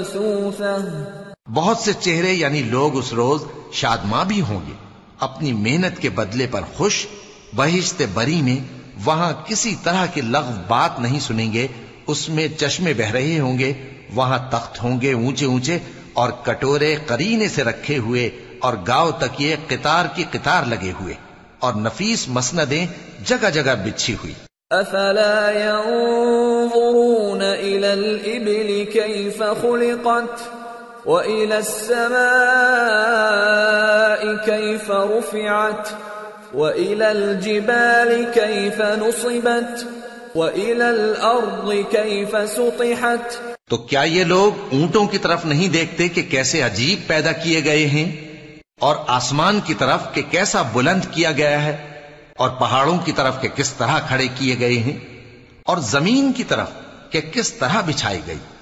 बहुत से चेहरे यानी लोग उस रोज शादमां भी होंगे, अपनी मेहनत के बदले पर खुश। बहिश्ते बरी में वहां किसी तरह की लग़्व बात नहीं सुनेंगे, उसमें चश्मे बह रहे होंगे, वहां तख्त होंगे ऊंचे ऊंचे और कटोरे करीने से रखे हुए और गांव तकिए कितार की कितार लगे हुए और नफीस मसनदें जगह जगह बिछी हुई। अफला यंज़ुरून इलल इब्ली कैफ़ खुलिक़त व इलस समाई कैफ़ रुफ़िअत व इलल जिबालि कैफ़ नुसिबत व इलल अर्ज़ि कैफ़ सुतिहत। तो क्या ये लोग ऊंटों की तरफ नहीं देखते कि कैसे अजीब पैदा किए गए हैं, और आसमान की तरफ कि कैसा बुलंद किया गया है, और पहाड़ों की तरफ के किस तरह खड़े किए गए हैं, और जमीन की तरफ कि किस तरह बिछाई गई।